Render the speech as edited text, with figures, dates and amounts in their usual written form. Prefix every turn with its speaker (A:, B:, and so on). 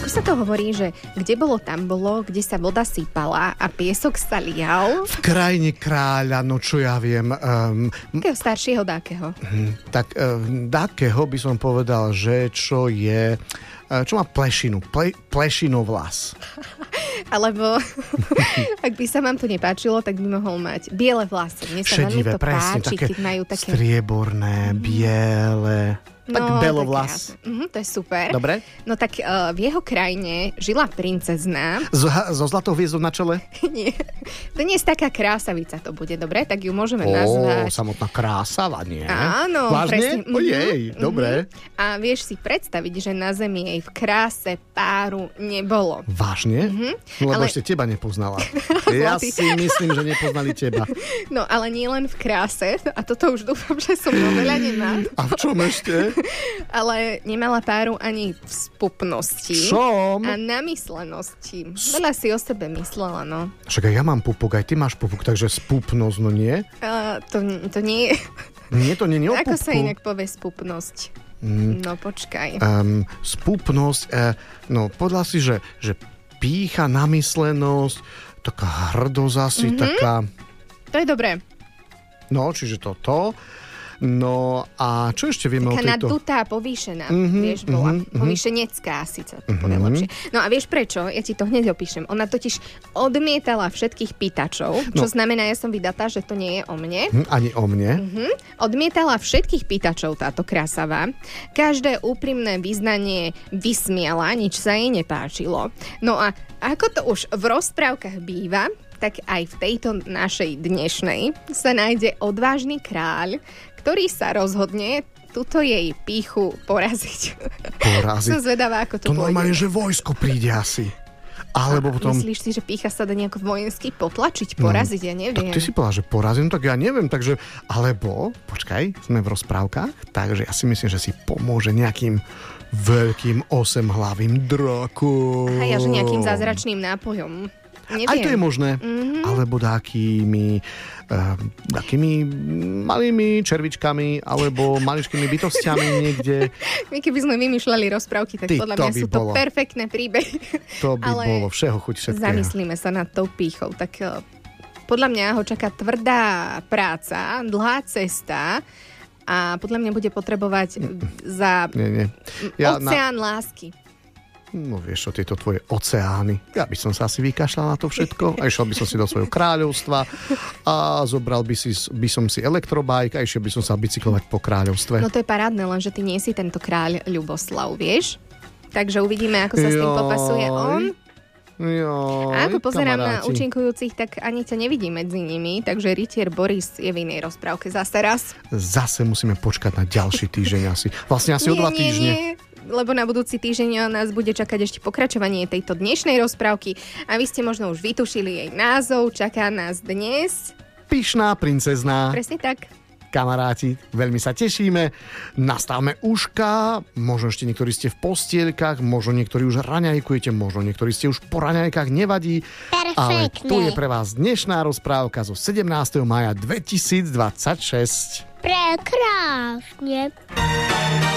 A: sa to hovorí, že kde bolo, tam bolo, kde sa voda sypala a piesok sa lial.
B: V krajine kráľa, no čo ja viem.
A: Takého staršieho dákeho.
B: Tak dákeho by som povedal, že čo je... Čo má plešinu? Plešinovlas.
A: Alebo ak by sa vám to nepáčilo, tak by mohol mať biele vlasy. Mne sa veľmi to
B: presne,
A: páči, keď majú také...
B: strieborné, biele... Tak belovlas.
A: To je super.
B: Dobre.
A: No tak v jeho krajine žila princezná.
B: So zlatou hviezdou na čele?
A: Nie. To nie je taká krásavica to bude, dobre? Tak ju môžeme nazvať.
B: Samotná krásava, nie?
A: Áno,
B: vážne?
A: presne.
B: Ojej, dobre.
A: A vieš si predstaviť, že na Zemi jej v kráse páru nebolo.
B: Vážne? Lebo ešte teba nepoznala. Ja si myslím, že nepoznali teba.
A: No, ale nie len v kráse, a toto už dúfam, že som veľa nemá.
B: A v čom ešte?
A: Ale nemala páru ani v spupnosti.
B: Čom?
A: A namyslenosti. Veľa si o sebe myslela, no.
B: Však aj ja mám pupok, aj ty máš pupok, takže spupnosť, no nie?
A: To nie je...
B: Nie, to nie je o
A: Ako
B: pupku.
A: sa inak povie spupnosť? No, počkaj.
B: Spupnosť, no podľa si, že pýcha, namyslenosť, taká hrdosť asi, taká...
A: To je dobré.
B: No, čiže toto... No a čo ešte vieme
A: taká
B: o tejto...
A: nadutá, povýšená, vieš, bola. Povýšenecká asi sa to povie lepšie. No a vieš prečo? Ja ti to hneď opíšem. Ona totiž odmietala všetkých pýtačov, čo znamená, ja som vydatá, že to nie je o mne.
B: Ani o mne.
A: Odmietala všetkých pýtačov táto krásava. Každé úprimné vyznanie vysmiala, nič sa jej nepáčilo. No a ako to už v rozprávkach býva, tak aj v tejto našej dnešnej sa nájde odvážny kráľ, ktorý sa rozhodne túto jej pýchu poraziť. Som zvedavá, ako to pôjde.
B: To normálne, že vojsko príde asi. Alebo potom...
A: Myslíš si, že pýcha sa dá nejako vojensky potlačiť, poraziť? Ja neviem.
B: Tak ty si povedala, že porazím, tak ja neviem. Takže, alebo, počkaj, sme v rozprávkach, takže ja si myslím, že si pomôže nejakým veľkým 8-hlavým drakom.
A: A ja, že nejakým zázračným nápojom. Neviem.
B: Aj to je možné. Alebo takými malými červičkami alebo maličkými bytostiami niekde.
A: My keby sme vymýšľali rozprávky, tak podľa mňa sú to perfektné príbehy.
B: To by bolo všeho chuť všetkého.
A: Zamyslíme sa nad tou pýchou. Tak podľa mňa ho čaká tvrdá práca, dlhá cesta a podľa mňa bude potrebovať za oceán lásky.
B: No vieš čo, tieto tvoje oceány. Ja by som sa asi vykašľal na to všetko a išiel by som si do svojho kráľovstva a zobral by som si elektrobike a išiel by som sa bicyklovať po kráľovstve.
A: No to je parádne, lenže ty nie si tento kráľ Ľuboslav, vieš? Takže uvidíme, ako sa s tým popasuje on. A ako pozerám na účinkujúcich, tak ani ťa nevidí medzi nimi, takže rytier Boris je v inej rozprávke zase raz.
B: Zase musíme počkať na ďalší týždeň asi. Vlastne asi o 2 týždne.
A: Nie. Lebo na budúci týždeň nás bude čakať ešte pokračovanie tejto dnešnej rozprávky a vy ste možno už vytušili jej názov, čaká nás dnes...
B: Pyšná princezná.
A: Presne tak.
B: Kamaráti, veľmi sa tešíme, nastavme uška, možno ešte niektorí ste v postielkach, možno niektorí už raňajkujete, možno niektorí ste už po raňajkách, nevadí.
C: Perfektne.
B: Ale tu je pre vás dnešná rozprávka zo 17. maja 2026.
C: Prekrásne.